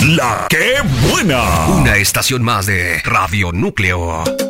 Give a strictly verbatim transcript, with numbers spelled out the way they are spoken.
La que buena. Una estación más de Radio Núcleo.